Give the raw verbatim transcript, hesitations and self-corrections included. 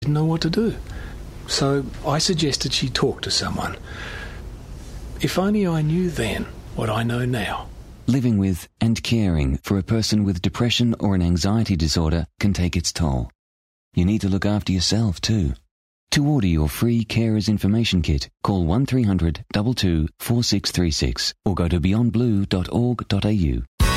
didn't know what to do. So I suggested she talk to someone. If only I knew then what I know now. Living with and caring for a person with depression or an anxiety disorder can take its toll. You need to look after yourself too. To order your free Carers Information Kit, call one three hundred two two four six three six or go to beyond blue dot org dot a u.